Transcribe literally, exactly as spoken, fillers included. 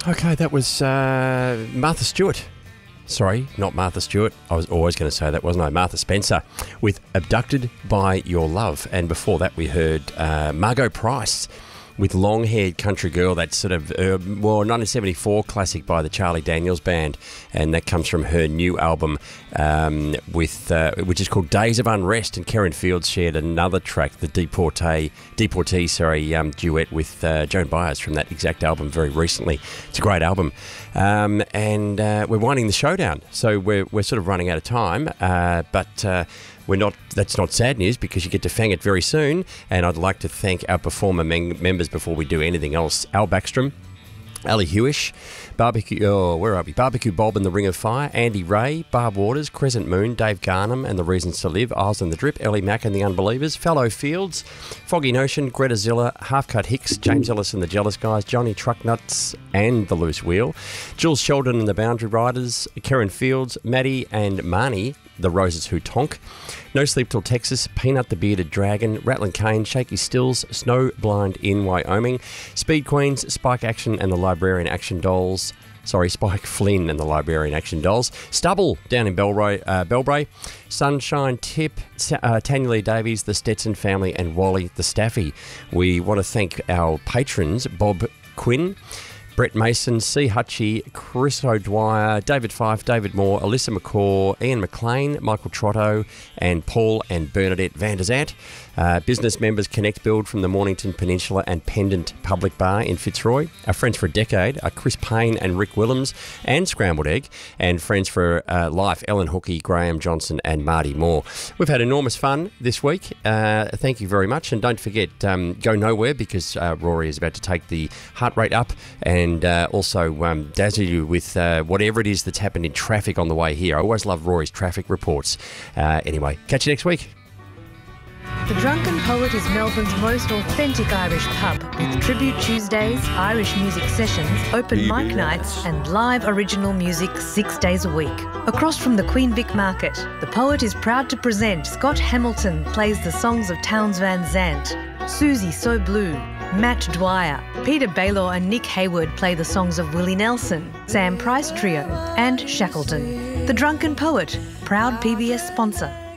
Okay, that was uh, Martha Stewart. Sorry, not Martha Stewart. I was always going to say that, wasn't I? Martha Spencer with Abducted by Your Love. And before that, we heard uh, Margot Price with Long-Haired Country Girl. That's sort of, uh, well, nineteen seventy-four classic by the Charlie Daniels Band. And that comes from her new album, um, with uh, which is called Days of Unrest. And Karen Fields shared another track, the Deportee, Deportee sorry, um, duet with uh, Joan Baez from that exact album very recently. It's a great album. Um, and uh, we're winding the show down. So we're, we're sort of running out of time. Uh, but... Uh, We're not. That's not sad news because you get to fang it very soon. And I'd like to thank our performer men- members before we do anything else. Al Backstrom, Ali Hewish, Barbecue, oh, where are we? Barbecue Bob and the Ring of Fire, Andy Ray, Barb Waters, Crescent Moon, Dave Garnham and the Reasons to Live, Isles and the Drip, Ellie Mack and the Unbelievers, Fallow Fields, Foggy Notion, Greta Zilla, Halfcut Hicks, James Ellis and the Jealous Guys, Johnny Trucknuts and the Loose Wheel, Jules Sheldon and the Boundary Riders, Karen Fields, Maddie and Marnie, the Roses Who Tonk, No Sleep Till Texas, Peanut the Bearded Dragon, Rattling Cane, Shaky Stills, Snowblind in Wyoming, Speed Queens, Spike Action and the Librarian Action Dolls, sorry, Spike Flynn and the Librarian Action Dolls, Stubble down in Belray, uh, Belbray, Sunshine Tip, uh, Tanya Lee Davies, the Stetson family and Wally the Staffy. We want to thank our patrons, Bob Quinn, Brett Mason, C. Hutchie, Chris O'Dwyer, David Fife, David Moore, Alyssa McCaw, Ian McLean, Michael Trotto, and Paul and Bernadette Van der Zant. Uh, business members Connect Build from the Mornington Peninsula and Pendant Public Bar in Fitzroy. Our friends for a decade are Chris Payne and Rick Willems and Scrambled Egg. And friends for uh, life, Ellen Hookey, Graham Johnson and Marty Moore. We've had enormous fun this week. Uh, thank you very much. And don't forget, um, go nowhere because uh, Rory is about to take the heart rate up and uh, also um, dazzle you with uh, whatever it is that's happened in traffic on the way here. I always love Rory's traffic reports. Uh, anyway, catch you next week. The Drunken Poet is Melbourne's most authentic Irish pub, with Tribute Tuesdays, Irish music sessions, open mic nights and live original music six days a week. Across from the Queen Vic Market, the Poet is proud to present Scott Hamilton plays the songs of Townes Van Zandt, Susie So Blue, Matt Dwyer, Peter Baylor and Nick Hayward play the songs of Willie Nelson, Sam Price Trio and Shackleton. The Drunken Poet, proud P B S sponsor.